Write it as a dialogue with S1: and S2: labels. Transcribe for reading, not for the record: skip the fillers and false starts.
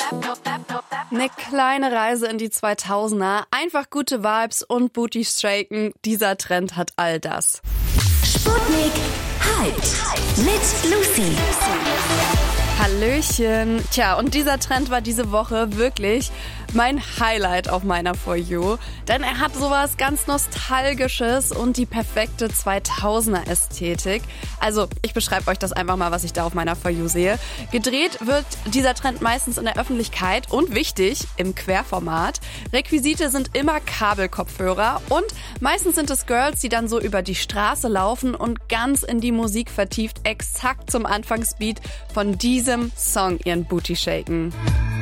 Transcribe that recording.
S1: Eine kleine Reise in die 2000er, einfach gute Vibes und Booty shaken. Dieser Trend hat all das.
S2: Sputnik Hyped mit Lucy.
S1: Hallöchen. Tja, und dieser Trend war diese Woche wirklich mein Highlight auf meiner For You. Denn er hat sowas ganz Nostalgisches und die perfekte 2000er-Ästhetik. Also, ich beschreibe euch das einfach mal, was ich da auf meiner For You sehe. Gedreht wird dieser Trend meistens in der Öffentlichkeit und wichtig, im Querformat. Requisite sind immer Kabelkopfhörer und meistens sind es Girls, die dann so über die Straße laufen und ganz in die Musik vertieft exakt zum Anfangsbeat von diesem Song ihren Booty shaken.